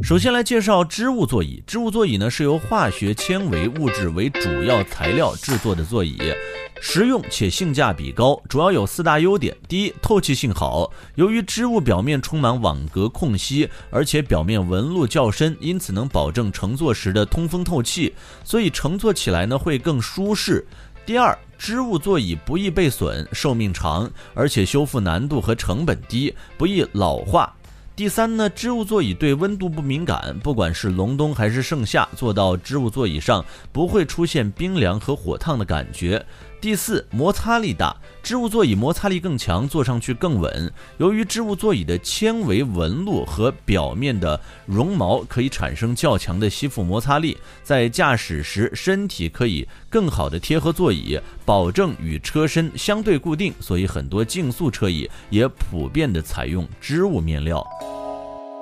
首先来介绍织物座椅。织物座椅呢是由化学纤维物质为主要材料制作的座椅，实用且性价比高，主要有4大优点。第一，透气性好，由于织物表面充满网格空隙，而且表面纹路较深，因此能保证乘坐时的通风透气，所以乘坐起来呢会更舒适。第二，织物座椅不易被损，寿命长，而且修复难度和成本低，不易老化。第三呢，织物座椅对温度不敏感，不管是隆冬还是盛夏，坐到织物座椅上不会出现冰凉和火烫的感觉。第四，摩擦力大，织物座椅摩擦力更强，坐上去更稳。由于织物座椅的纤维纹路和表面的绒毛可以产生较强的吸附摩擦力，在驾驶时身体可以更好的贴合座椅，保证与车身相对固定，所以很多竞速车椅也普遍的采用织物面料。